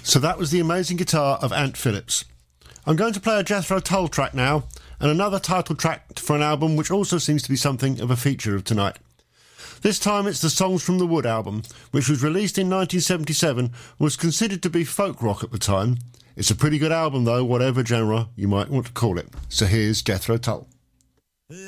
So that was the amazing guitar of Ant Phillips. I'm going to play a Jethro Tull track now, and another title track for an album which also seems to be something of a feature of tonight. This time it's the Songs from the Wood album, which was released in 1977, was considered to be folk rock at the time. It's a pretty good album though, whatever genre you might want to call it. So here's Jethro Tull.